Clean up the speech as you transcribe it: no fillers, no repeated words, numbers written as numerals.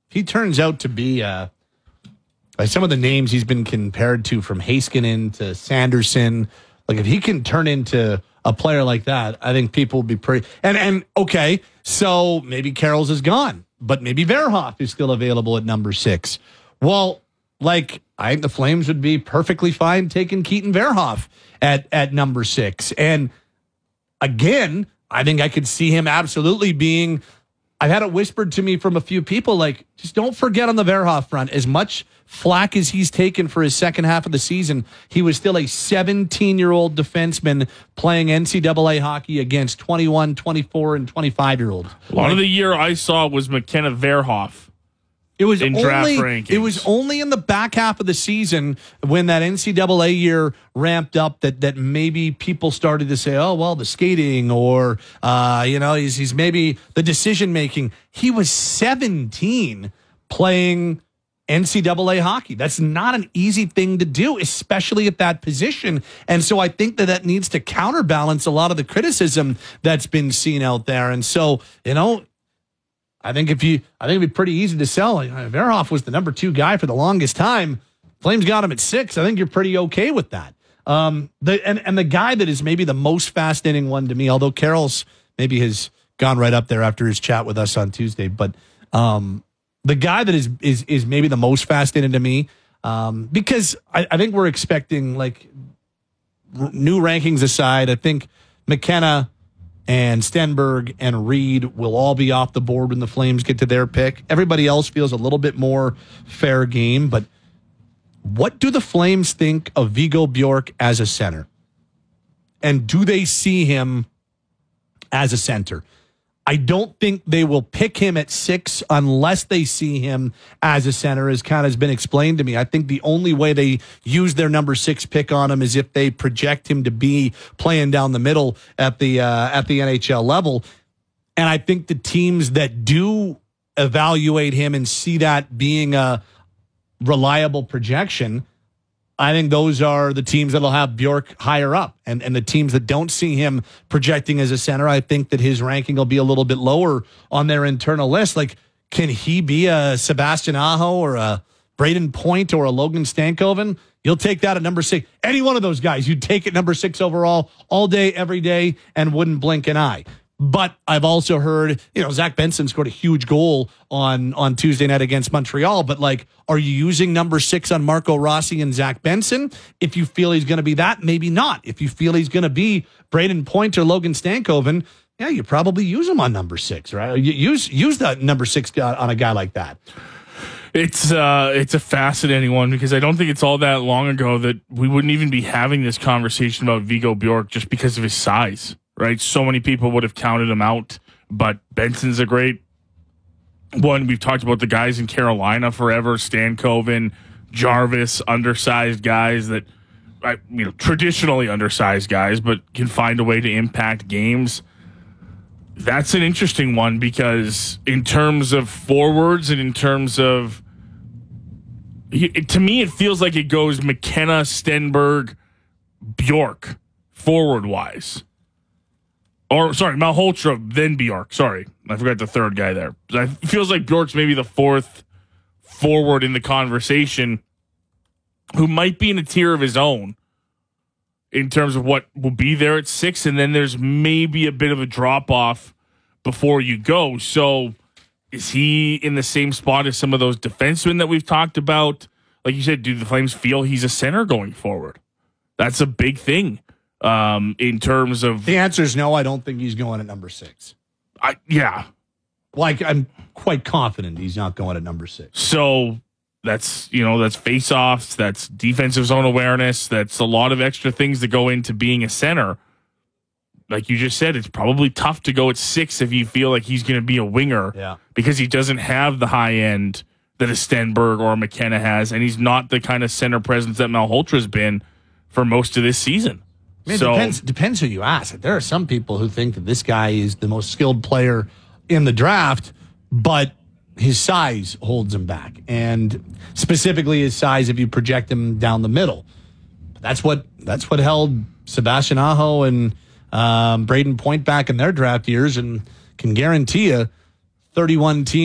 he turns out to be like some of the names he's been compared to, from Heiskanen to Sanderson, like if he can turn into a player like that, I think people will be pretty. And okay, so maybe Carroll's is gone, but maybe Verhoff is still available at number 6. Well, like I think the Flames would be perfectly fine taking Keaton Verhoff at number 6. And again, I think I could see him absolutely being. I've had it whispered to me from a few people, like, just don't forget on the Verhoff front, as much flack as he's taken for his second half of the season, he was still a 17-year-old defenseman playing NCAA hockey against 21, 24, and 25-year-olds. A lot of the year I saw was McKenna Verhoff. It was in draft rankings. It was only in the back half of the season when that NCAA year ramped up that maybe people started to say, oh, well, the skating or, he's maybe the decision making. He was 17 playing NCAA hockey. That's not an easy thing to do, especially at that position. And so I think that needs to counterbalance a lot of the criticism that's been seen out there. And so, I think it'd be pretty easy to sell. Verhoff was the number 2 guy for the longest time. Flames got him at 6. I think you're pretty okay with that. The guy that is maybe the most fascinating one to me, although Carroll's maybe has gone right up there after his chat with us on Tuesday, but the guy that is maybe the most fascinating to me, because I think we're expecting, like, new rankings aside, I think McKenna and Stenberg and Reed will all be off the board when the Flames get to their pick. Everybody else feels a little bit more fair game, but what do the Flames think of Viggo Bjork as a center? And do they see him as a center? I don't think they will pick him at 6 unless they see him as a center, as kind of has been explained to me. I think the only way they use their number 6 pick on him is if they project him to be playing down the middle at the NHL level. And I think the teams that do evaluate him and see that being a reliable projection, I think those are the teams that'll have Bjork higher up. And the teams that don't see him projecting as a center, I think that his ranking will be a little bit lower on their internal list. Like, can he be a Sebastian Aho or a Braden Point or a Logan Stankoven? You'll take that at number 6. Any one of those guys, you'd take at number 6 overall all day, every day, and wouldn't blink an eye. But I've also heard, Zach Benson scored a huge goal on Tuesday night against Montreal. But, like, are you using number 6 on Marco Rossi and Zach Benson? If you feel he's going to be that, maybe not. If you feel he's going to be Braden Point or Logan Stankoven, yeah, you probably use him on number 6, right? You use that number 6 guy on a guy like that. It's a fascinating one, because I don't think it's all that long ago that we wouldn't even be having this conversation about Viggo Bjork just because of his size. Right, so many people would have counted him out, but Benson's a great one. We've talked about the guys in Carolina forever: Stankoven, Jarvis, undersized guys that, traditionally undersized guys, but can find a way to impact games. That's an interesting one, because in terms of forwards and in terms of, to me, it feels like it goes McKenna, Stenberg, Bjork, forward-wise. Or, sorry, Malhotra, then Bjork. Sorry, I forgot the third guy there. It feels like Bjork's maybe the 4th forward in the conversation, who might be in a tier of his own in terms of what will be there at 6, and then there's maybe a bit of a drop-off before you go. So is he in the same spot as some of those defensemen that we've talked about? Like you said, do the Flames feel he's a center going forward? That's a big thing. In terms of, the answer is no. I don't think he's going at number 6. Like, I'm quite confident he's not going at number 6. So that's face-offs, that's defensive zone awareness, that's a lot of extra things that go into being a center. Like you just said, it's probably tough to go at 6 if you feel like he's going to be a winger, because he doesn't have the high end that a Stenberg or a McKenna has, and he's not the kind of center presence that Malhotra's been for most of this season. Depends who you ask. There are some people who think that this guy is the most skilled player in the draft, but his size holds him back. And specifically his size if you project him down the middle. That's what held Sebastian Aho and Braden Point back in their draft years, and can guarantee you 31 teams